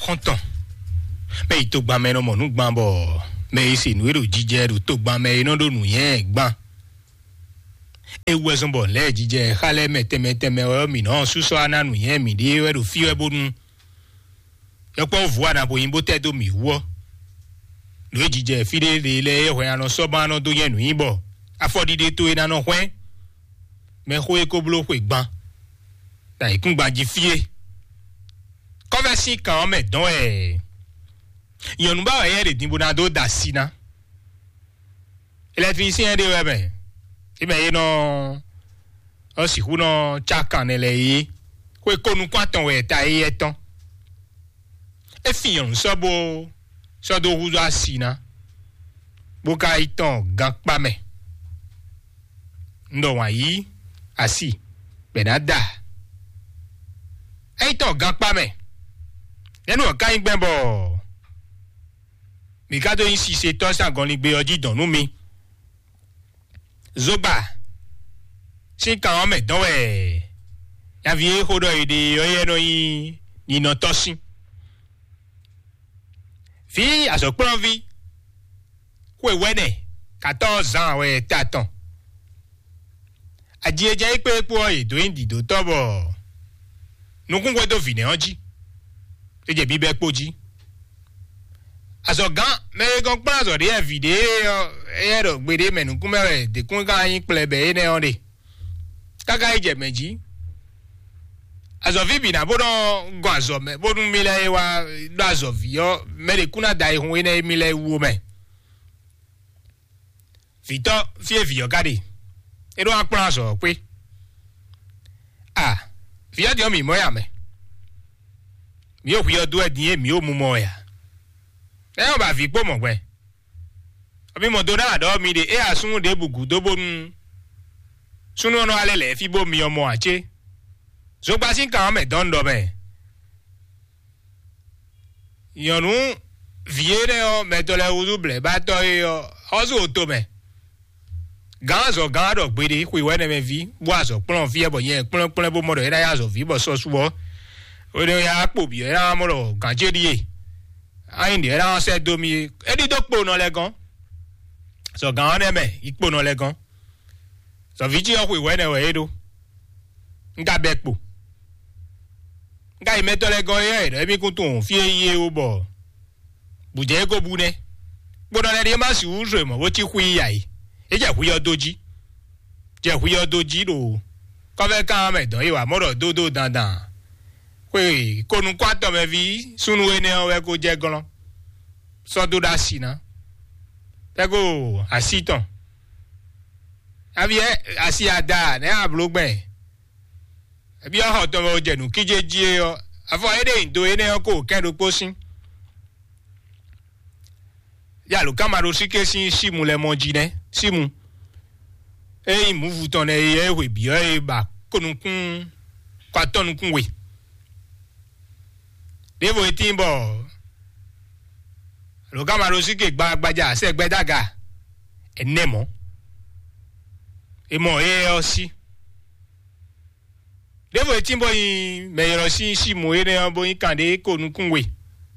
30 ans. Mais il te gba mais non mon nous gba bo. Mais c'est nous le jije le te gba mais non do nous yen gba. E wo son bon le jije khale mete o mi non su so ana nous yen mi di we do fi we bonu. Yo po voix na bo yimbo te do mi wo. Le jije fi de le we ano so ba no do yen nu yimbo. Afodi de to e na no hwen. Mais ko e ko blo ko gba. Ta ikun gba ji fie. Conversi quand mais donc Yonuba wa yere dimbonado da sina. Électricien de webe. Ibe no o si hu no chaka nele yi. Ko konu kwaton we ta yi eton. E fiyon so do huzo asina. Boka iton gan pa me. Ndo wa yi asi benada. E iton gan pa me. Yenu ka yin gbembo. Mi kado yin si se to sa gon li gbe oji don nu mi. Zoba. Si kan o me don we. Ya vie hodo ide oye no yin ni no tosin. Fi aso plan vi. Kwe wene 14 ans we taton. Adie je ipe po e do indi do tobo. Nu kun do fine onji. E je bi be poji. Aso gan me gon pa so de video e ro gbede menu kun me de kun ga yin plebe ne on de. Kaka ije meji. Aso vi bi na bodon go aso me bodun mi le wa do aso vi yo me de kuna dai hun ne mi le wo me. Vito fie vi yo gade. E do an plan so pe. Ah, vi adi o mi mo ya me. Mi o huyo do edin mi o mu mo ya. E o ba fi po mo gbe. Obi mo do na do mi de e asun de bugu do bonu. Sunu no alele fi bo mi omo ache. So gba sin kan me don do me. Yonu viere o metole uduble ba to yo ozo to me. Ganzo gado gbede ku iwe ne me vi bo aso plon fi e bo yen plon bo mo do era ya so vi bo so suwo. O de ya po bi era mo do ganje die. Ayin de era se do mi e di do po no le gan. So gan ne me ipo no le gan. So viji o ku iwe ne we do. Nga bepo. Nga i meto le gan ye e mi kun tun fi ye o bo. Bu je go bu ne. Bo do le de ma si u so mo wo ti hu ya yi. E je hu yo doji. Je hu yo doji lo. Ko fe kan me don yi wa mo do dandan. Kwe konu kwato me vi sunu ene o we ko je gan. So do da sina. Tego asiton. Avie asiada ne ablogbe. Ebi o to mo je nu kije ji o. Afo ede ndo ene o ko kendo posin. Ya lo kamaro sike sin simu le monji ne. Simu. E mu vuton ne e we bi e ba konu kun kwaton kun we. Devo etimbo. Lo kamaro sike gbagbaja se gbedaga. Enemo. Emo e osi. Devo etimbo yin meyoro si simu ene obo yin kande konu kun we.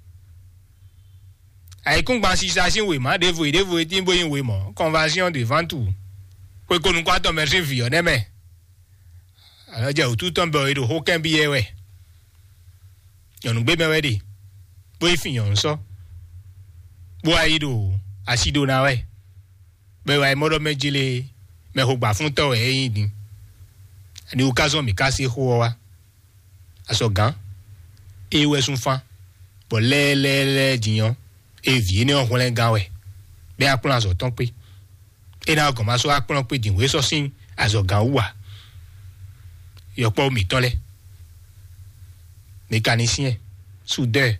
Ai kun gba sisa sin we ma devo etimbo yin we mo conversion devant tout. Kwe konu kwato merci vi ne me. Ala je otuton be do ho kan bi e we. Yonu gbe me we di. Bo ifiyan so. Bo aido asido na we. Be wa modo mejile me ho gba fun to e yin din. Ani occasion mi ka se ho wa. Aso gan. E we sun fan. Bo le jiyan. E vie ne on len gan we. Be aplan so ton pe. E na ko ma so aplan pe din we so sin aso gan wa. Yo po mi ton le. Mécanicien, soudeur.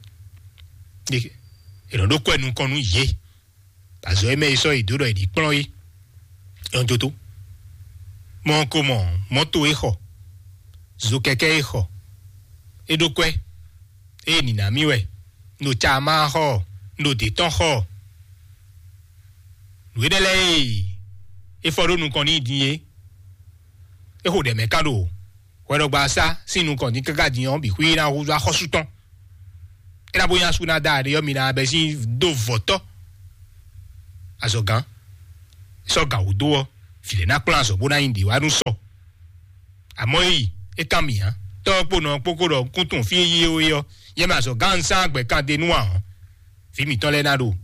Et l'on doit quoi nous qu'on nous y est. Parce que mais ça il doit dire plan y. Et on tout. Mon comment, moto e ho. Zo keke e ho. Et do quoi? E ni na mi we. No chama ho, no de ton ho. Nous de lay. E foro nous qu'on y dit. E ho de mécano. Wero gba sa sinu kon ni kaka diyan bi hui na ho za hosuton Era boya suna da de yo mina be si do voto. Azogan. So ga udo file na plan so bona indi wa nu so. Amoyi etami han. To po no pokoro kuntun fi yi o yo. Ye ma so gan san agbe kan de nu an. Fi mi ton le na do.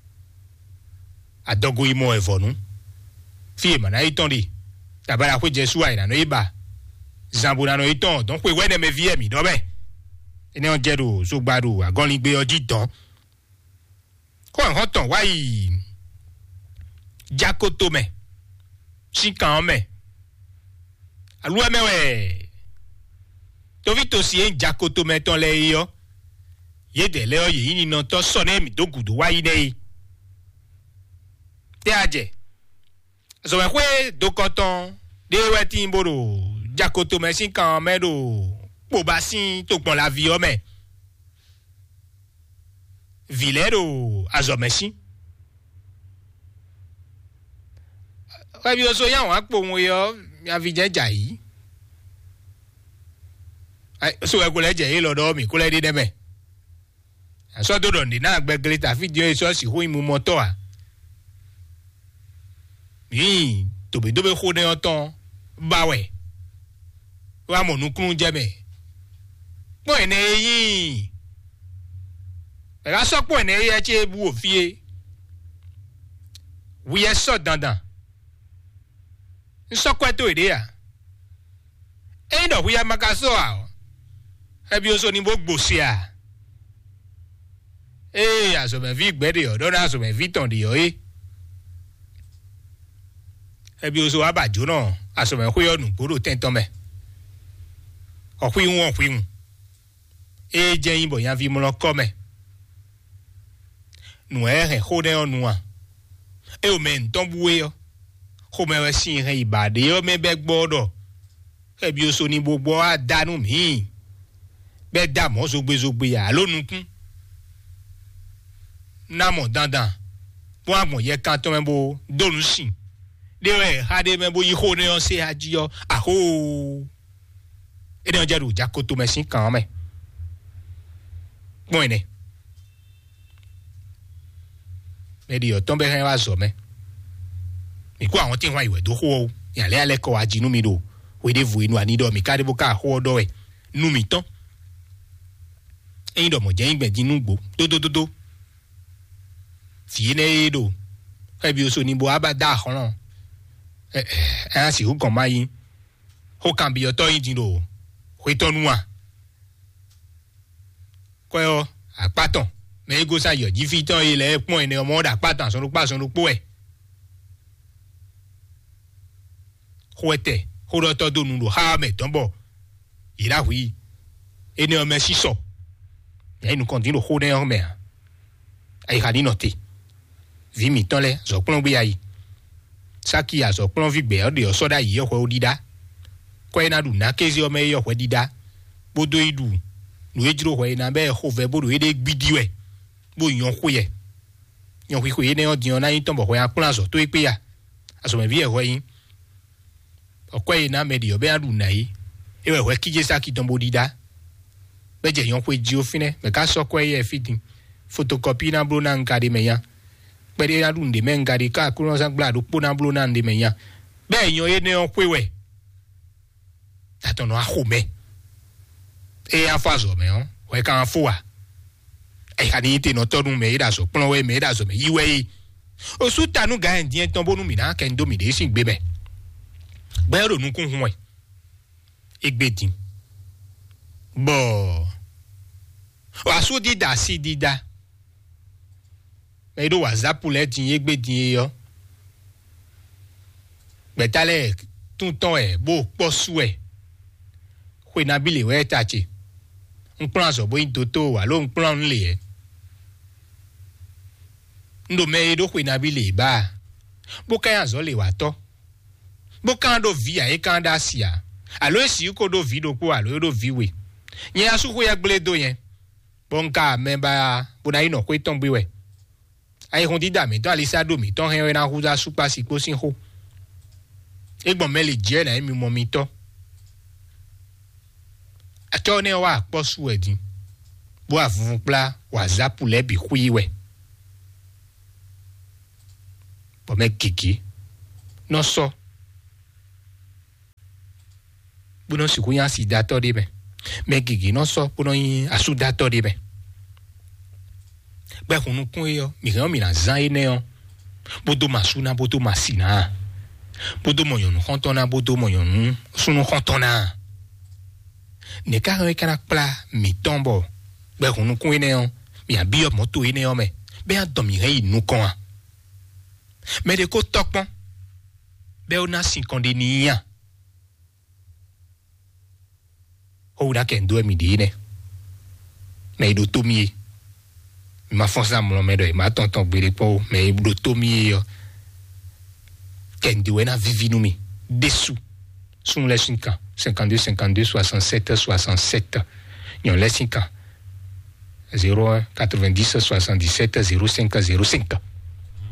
Adogo imo evonu. Fi ma na iton di. Tabara ko Jesu ai na no iba. Zambo na no iton don pe we ne me vie mi do be. Ene on jedo so gbadu agon li gbe oji ton. Ko an ton wa yi Jakoto me. Chikan me. Alua me we. Tovito si en Jakoto me ton le yo. Ye de le o yi ni no to so ne mi do gudu wa yi ne. Te aje. So me kwe do koton de we tin boro Jakoto me chikan me do po ba sin to pon la vi o me. Vilero azomesi. Bi o so yan wa po won yo ya fi je jai so e ko le je yi lodo mi ko le de be so do don ni na gbe greta video e so si ho imu moto a mi to be do be ho ne oton ba we wa mo nu kun je be po ene yin e ga so po ene ye che bu ofie wi e so dandan nsokwe to ide ya endo hu ya makaso a ebi oso ni gbogbo si a aso me vi gbede odo na aso me vi ton di yo ebi oso abajo na aso me hu yo nu gboro tenton me ohu ihun je yin bo yan vi mo lo ko me nu ho de onu a o me nton buwe yo ko me we sin he ibade yo me be gbodo ebi oso ni gbogbo adanu mi be da mo so gbe ya lonukun na mo dandan bo agbon ye kan to me bo donu sin de we ha de me bo yi ho ne o se aji yo aho e de jaru Jakoto me sin kan me mo ene me di o ton be han wa so me Iku àwọn tí wọ́n ìwẹ̀ tó hó o ìyàlẹ́ alẹ́ kọ́ ajínú mi lò wéde vu inú ànídọ́ mi káàdé bó ká hó ọdọ́ ẹ̀ nú mi tán ẹ̀yin dọ̀mọ̀ jẹ́ ìgbẹ̀dín inú gbò tótótótó fìyé náà yé lò ẹbí oṣù níbo abá dá àkọ́ràn ẹ̀ á sì hó kàn máa yín hó kàn bí ọtọ́ yín dín lò wé tọ́nu à kọ́ ẹ àpátàn mẹ́ẹ́gọ́sà yọ̀jí fi tán ilẹ̀ ẹ̀ pọ́n ẹ̀ ní ọmọ ọ̀dà àpátàn sọ̀rọ̀pọ̀ ẹ̀ Hoete, horoto do nulo ha me tombo. Ira hui. Ene o me siso. Ya inu continue ho ne o me. Ai hadi note. Vi mi tole zo plon bi ai. Saki ya zo plon vi gbe o de o soda yi o ho dida. Ko ina du na kezi o me yo ho dida. Bodo idu. Nu ejiro ho ina be ho ve bodo ede gbidiwe. Bo yon ho ye. Yon hui ho ene o di ona yin tombo ho ya plan zo to ipe ya. Aso me vi e ho yin. Okwe na medi obe adu nai ewe we kije saki tombo dida beje yon kwe ji ofine me ka so kwe ye fitting photocopy na blo na ngade meya pede adu nde me ngade ka kuno sa gladu po na blo na nde meya be yon ye ne okwe we tatono a home afazo me on we kan foa kani te no tonu me ida so plon we me ida so me yiwe o su tanu ga ndien tombo nu mi na ken do mi de sin gbe me Bẹ́ẹ̀rù nukun hun ẹ̀ egbèdì bọ̀ wàásù dídà sí dídà ẹ̀rọ wàzápù lẹ́tì egbèdì yọ gbẹ̀tálẹ̀ tuntun ẹ̀ bó pọ̀ sú ẹ̀ hwenabile wẹ́ tàchè ńkpọ́n àzọ̀bọ̀ ìdòtò wà ló ńkpọ́n ńlẹ̀ ẹ̀ ńdòmẹ́ ẹ̀rọ hwenabile bá bó káyà zọ́ lè wà tọ́. Bokando vi a kanda sia alo esi ko do vi do ko alo do vi we yen asu ko ya gledo yen bonka memba bona ino ko ton biwe ai hondi da mi to alisa do mi ton hen na huza super si ko sin ho egbon mele je na mi mo mi to ato ne wa po su edin Boa vun pla waza poulet bi hui we. Bo me kiki. Non so. Bu non si kuyan si dato de ben. Me kiki non so bu non asu dato de ben. Be hunu kun yo mi ran mi na zan ene yo. Bodo masuna bodo masina. Bodo moyonu kontona bodo moyonu sunu kontona. Ne ka ran kana pla mi tombo. Be hunu kun ene yo mi abi yo moto ene yo me. Be a domi re nu kon. Me de ko tokpon. Be ona 50 ni ya. O da ken do mi di ne. Me do to mi. Ma fonsa mo me do ma tonton gbere po me do to mi yo. Ken do na vivi nou mi. Dessous. Sous les 5 ans. 52 52 67 67. Yon les 5 ans. 01 90 77 05 05.